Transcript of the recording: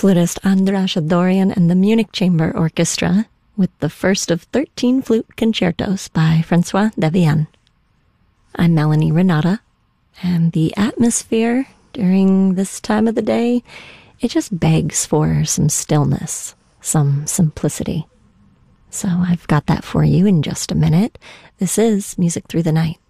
flutist Andras Adorian and the Munich Chamber Orchestra with the first of 13 flute concertos by Francois Devienne. I'm Melanie Renata, and the atmosphere during this time of the day, it just begs for some stillness, some simplicity. So I've got that for you in just a minute. This is Music Through the Night.